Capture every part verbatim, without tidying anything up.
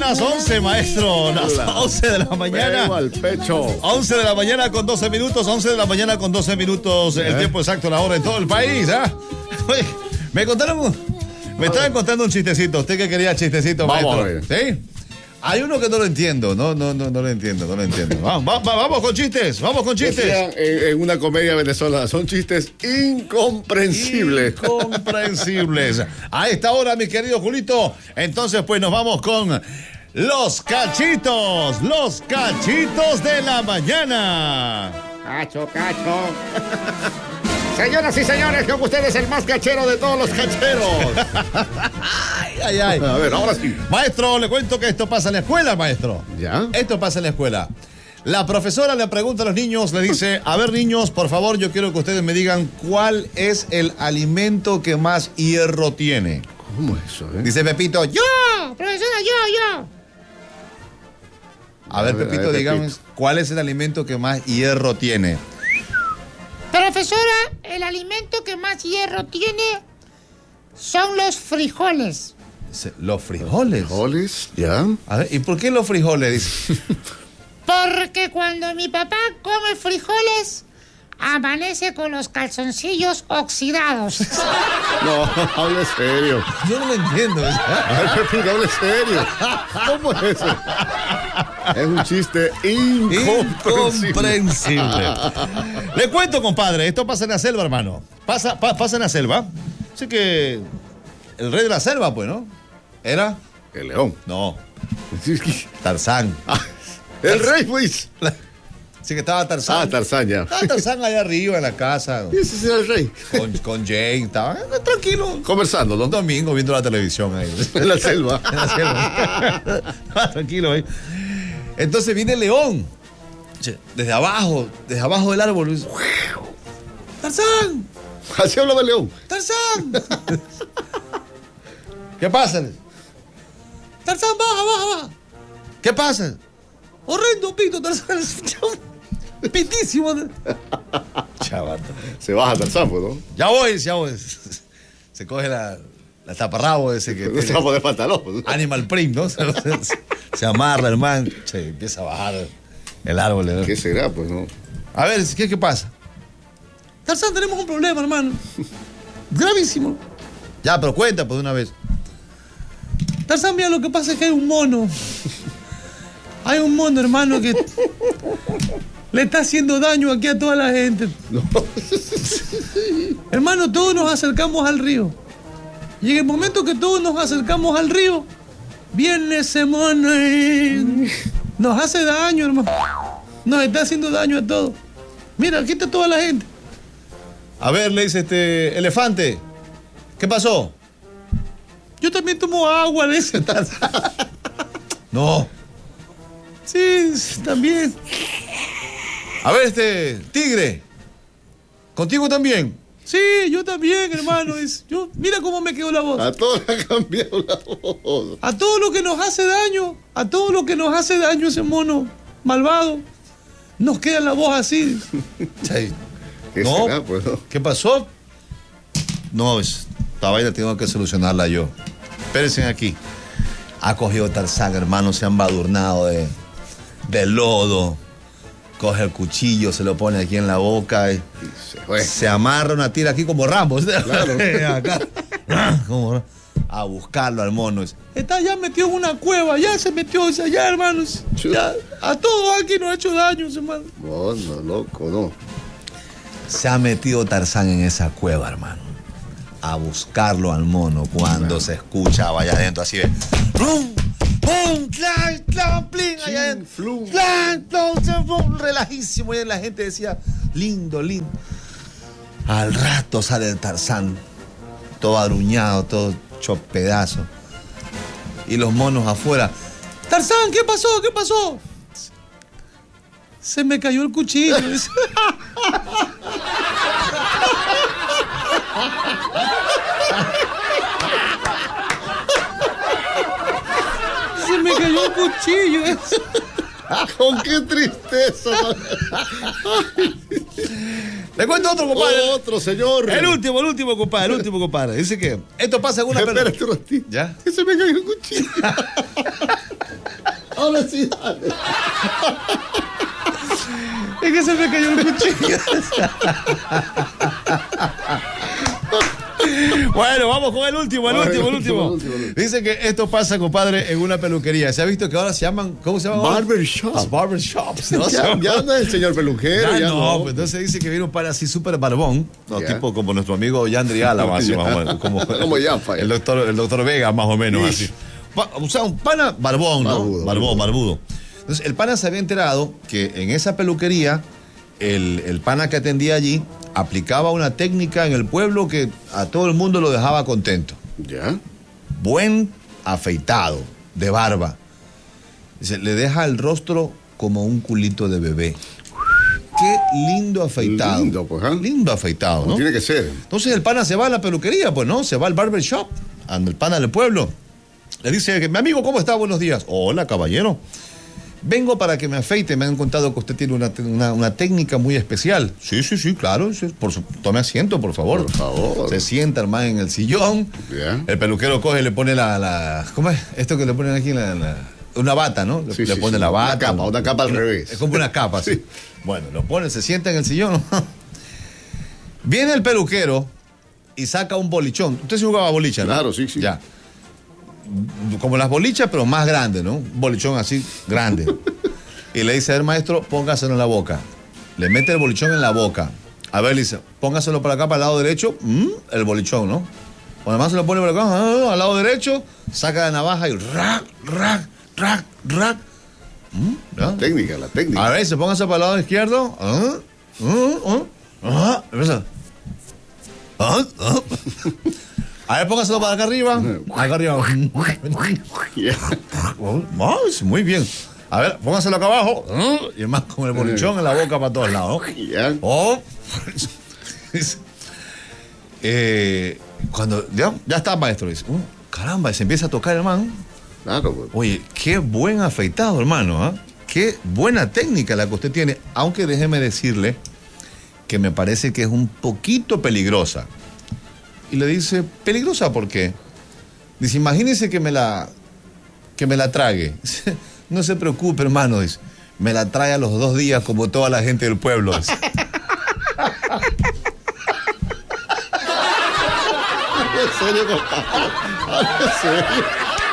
las once, maestro. Las once de la mañana. Al pecho. once de la mañana con doce minutos. once de la mañana con doce minutos. El ¿Eh? tiempo exacto, la hora en todo el país. ¿eh? Oye, me contaron. Me estaban contando un chistecito. ¿Usted qué quería chistecito, Vamos maestro? ¿Sí? Hay uno que no lo entiendo. No, no, no, no lo entiendo. No lo entiendo. Vamos, va, va, vamos con chistes. Vamos con chistes. Decían en, en una comedia venezolana. Son chistes incomprensibles. Incomprensibles. A esta hora, mi querido Julito. Entonces, pues nos vamos con los cachitos. Los cachitos de la mañana. Cacho, cacho. Señoras y señores, con ustedes el más cachero de todos los cacheros. Ay, ay, ay. A ver, ahora sí. Maestro, le cuento que esto pasa en la escuela, maestro. ¿Ya? Esto pasa en la escuela. La profesora le pregunta a los niños, le dice, a ver, niños, por favor, yo quiero que ustedes me digan cuál es el alimento que más hierro tiene. ¿Cómo es eso, eh? Dice Pepito, yo, Profesora, yo, yo. A ver, A ver, Pepito, a ver, dígame, Pepito. ¿cuál es el alimento que más hierro tiene? Profesora, el alimento que más hierro tiene son los frijoles. Dice, ¿los frijoles? ¿Frijoles? ¿Ya? A ver, ¿y por qué los frijoles? Dice, Porque cuando mi papá come frijoles, amanece con los calzoncillos oxidados. No, hable serio. yo no lo entiendo. A ver, Pepito, hable serio. ¿Cómo es eso? Es un chiste incomprensible. Incomprensible. Le cuento, compadre, esto pasa en la selva, hermano. Pasa, pa, pasa en la selva. Así que el rey de la selva, pues, ¿no? ¿Era? El león. No, Tarzán. Ah, el rey, pues. Así que estaba Tarzán. Ah, Tarzán, ya. Estaba Tarzán allá arriba en la casa. Ese será el rey. Con, con Jane, estaba eh, tranquilo. Conversando, ¿no? Un domingo viendo la televisión ahí. En la selva. En la selva. Estaba tranquilo ahí. Entonces viene el león. Desde abajo, desde abajo del árbol. Dice, ¡Tarzán! Así hablaba el león. ¡Tarzán! ¿Qué pasa? ¡Tarzán, baja, baja, baja! ¿Qué pasa? Horrendo, pito, Tarzán. Pitísimo. Chaval. Se baja Tarzán, pues, ¿no? Ya voy, ya voy. Se coge la, la taparrabo ese que No se va a poner pantalón. Pues. Animal print, ¿no? Se, se amarra el man, se empieza a bajar el árbol. ¿no? ¿Qué será, pues, no? A ver, ¿qué, qué pasa? Tarzán, tenemos un problema, hermano. Gravísimo. Ya, pero cuenta, pues, de una vez. Tarzán, mira, lo que pasa es que hay un mono. Hay un mono, hermano, que le está haciendo daño aquí a toda la gente. No. Hermano, todos nos acercamos al río. Y en el momento que todos nos acercamos al río, viene ese mono y nos hace daño, hermano. Nos está haciendo daño a todos. Mira, aquí está toda la gente. A ver, le dice este elefante. ¿Qué pasó? Yo también tomo agua, le dice. No. Sí, también. A ver, este tigre. ¿Contigo también? Sí, yo también, hermano. Es, yo, mira cómo me quedó la voz. A todos ha cambiado la voz. A todo lo que nos hace daño, a todo lo que nos hace daño ese mono malvado, nos queda la voz así. ¿Qué no, será, pues, no? ¿Qué pasó? No, esta vaina tengo que solucionarla yo. Espérense aquí. Ha cogido Tarzán, hermano, se han embadurnado de, de lodo. Coge el cuchillo, se lo pone aquí en la boca y se, se amarra una tira aquí como Rambo. Claro. Acá. Como, a buscarlo al mono. Está ya metido en una cueva, ya se metió allá, hermanos. Ya, a todos aquí nos ha hecho daño, hermano. No, no, loco, no. Se ha metido Tarzán en esa cueva, hermano. A buscarlo al mono cuando se escuchaba allá adentro, así de ¡pum! ¡Pum! ¡Clan! ¡Clan! ¡Plin! Allá adentro. ¡Clan! ¡Clan! Relajísimo. Y la gente decía, lindo, lindo. Al rato sale el Tarzán, todo aruñado, todo hecho pedazos. Y los monos afuera. ¡Tarzán! ¿Qué pasó? ¿Qué pasó? Se me cayó el cuchillo. Se me cayó el cuchillo. Con qué tristeza. Le cuento otro, compadre. Otro, señor. El último, el último, compadre. El último, compadre. Dice que esto pasa en una Espérate un ratito. ¿Ya? Que se me cayó el cuchillo. Ahora sí, dale. Es que se me cayó el cuchillo. Bueno, vamos con el último, el último, el último. último, último. Dice que esto pasa, compadre, en una peluquería. Se ha visto que ahora se llaman, ¿cómo se llaman? Barbershop. Barbershops, ¿no? Ya, ya no es el señor peluquero. Ya, Ya, no, no. pues entonces dice que viene un par así súper barbón, no, Ya. tipo como nuestro amigo Yandri Álava, así Ya. más o menos, como, Como Yafa, ya. el doctor, el doctor Vega, más o menos Ish. así. Pa- o sea, un pana barbón, ¿no? Barbudo, Barbón, barbudo. barbudo. Entonces, el pana se había enterado que en esa peluquería, el, el pana que atendía allí aplicaba una técnica en el pueblo que a todo el mundo lo dejaba contento. Ya. Buen afeitado, de barba. Dice, le deja el rostro como un culito de bebé. Qué lindo afeitado. Lindo, pues, ¿ah? Lindo afeitado, Como ¿no? tiene que ser. Entonces el pana se va a la peluquería, pues, ¿no? Se va al barbershop, anda el pana del pueblo. Le dice, mi amigo, ¿cómo está? Buenos días. Hola, caballero. Vengo para que me afeite. Me han contado que usted tiene una, una, una técnica muy especial. Sí, sí, sí, claro. Sí, por su, tome asiento, por favor. Por favor. Se sienta, hermano, en el sillón. Ya. El peluquero coge y le pone la, la... ¿Cómo es? Esto que le ponen aquí, la, la- una bata, ¿no? Le, Sí, le sí, pone sí. la bata. Una capa, una capa al revés. Es como una capa, sí. Sí. Bueno, lo pone, se sienta en el sillón. Viene el peluquero y saca un bolichón. Usted se jugaba bolicha, ¿no? Claro, sí, sí. Ya. Como las bolichas, pero más grande, ¿no? Un bolichón así, grande. Y le dice, a ver, maestro, póngaselo en la boca. Le mete el bolichón en la boca. A ver, le dice, póngaselo para acá, para el lado derecho. Mm, el bolichón, ¿no? Cuando más se lo pone por acá, ah, al lado derecho, saca la navaja y rac, rac, rac, rac. Mm, ¿ya? La técnica, la técnica. A ver, se póngase para el lado izquierdo. Ah, ah, ah, ah, empieza. Ah, ah. A ver, póngaselo para acá arriba. Acá arriba. Ya. Ah, muy bien. A ver, póngaselo acá abajo. Ah, y además con el bolichón en la boca para todos lados. Ya. Oh. eh, cuando ya, ya está, maestro. Dice, "Uh, caramba, y se empieza a tocar el man. Claro, pues. Oye, qué buen afeitado, hermano, ¿ah? Qué buena técnica la que usted tiene, aunque déjeme decirle que me parece que es un poquito peligrosa. Y le dice, ¿peligrosa por qué? Dice, imagínese que me la que me la trague. No se preocupe, hermano, dice. Me la trae a los dos días como toda la gente del pueblo. Dice. ¿En serio, compadre? ¿En serio?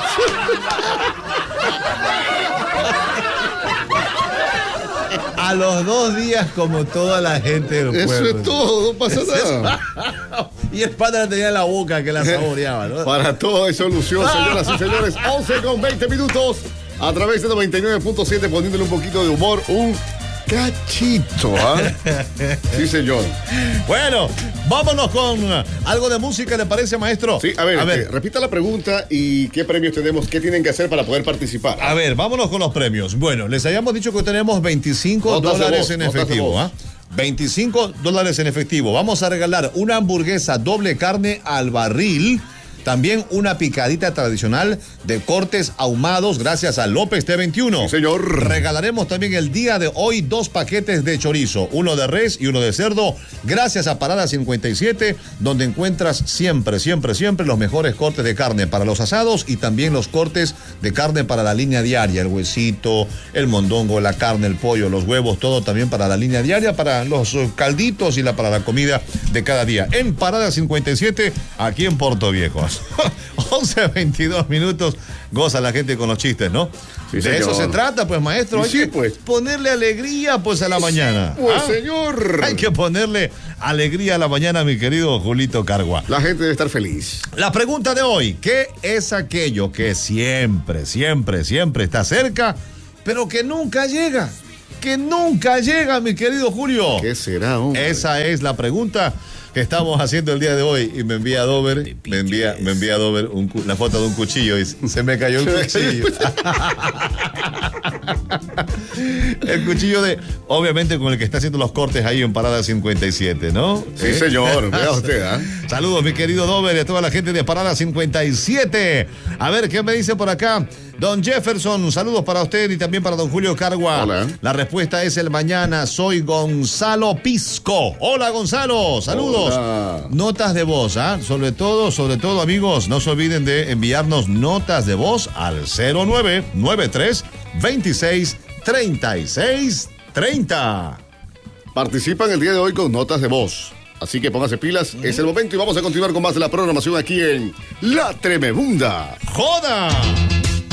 A los dos días como toda la gente del Eso pueblo. es todo, no pasa nada. Y el padre la tenía en la boca que la saboreaba, ¿no? Para todo hay solución, señoras y señores. once con veinte minutos a través de noventa y nueve punto siete, poniéndole un poquito de humor, un cachito, ¿ah? Sí, señor. Bueno, vámonos con algo de música, ¿le parece, maestro? Sí, a ver, a este, ver, repita la pregunta y qué premios tenemos, qué tienen que hacer para poder participar. a ver, vámonos con los premios. Bueno, les habíamos dicho que tenemos veinticinco Notas de dólares voz, en notas de efectivo, voz. ¿ah? veinticinco dólares en efectivo. Vamos a regalar una hamburguesa doble carne al barril. También una picadita tradicional de cortes ahumados gracias a López T veintiuno. Sí, señor. Regalaremos también el día de hoy dos paquetes de chorizo, uno de res y uno de cerdo, gracias a Parada cincuenta y siete, donde encuentras siempre, siempre, siempre los mejores cortes de carne para los asados y también los cortes de carne para la línea diaria, el huesito, el mondongo, la carne, el pollo, los huevos, todo también para la línea diaria, para los uh, calditos y la, para la comida de cada día. En Parada cincuenta y siete, aquí en Puerto Viejo. once veintidós minutos, goza la gente con los chistes, ¿no? Sí, de señor. eso se trata, pues, maestro. Y Hay sí, que pues. ponerle alegría, pues, a la mañana. Pues, ¿Ah? señor. Hay que ponerle alegría a la mañana, mi querido Julito Cargua. La gente debe estar feliz. La pregunta de hoy, ¿qué es aquello que siempre, siempre, siempre está cerca, pero que nunca llega? Que nunca llega, mi querido Julio. ¿Qué será, hombre? Esa es la pregunta que estamos haciendo el día de hoy. Y me envía Dover, me envía, me envía Dover un cu- la foto de un cuchillo y se me cayó el cuchillo. El cuchillo de, obviamente con el que está haciendo los cortes ahí en Parada cincuenta y siete, ¿no? Sí, ¿Eh? señor. Vea usted, ¿ah? Saludos, mi querido Dover, y a toda la gente de Parada cincuenta y siete. A ver, ¿qué me dice por acá? Don Jefferson, saludos para usted y también para don Julio Cargua. Hola. La respuesta es el mañana. Soy Gonzalo Pisco. Hola, Gonzalo. Saludos. Hola. Notas de voz, ¿ah? ¿eh? Sobre todo, sobre todo, amigos, no se olviden de enviarnos notas de voz al cero nueve nueve tres veintiséis treinta y seis treinta. Participan el día de hoy con notas de voz. Así que póngase pilas, es el momento y vamos a continuar con más de la programación aquí en La Tremebunda. ¡Joda!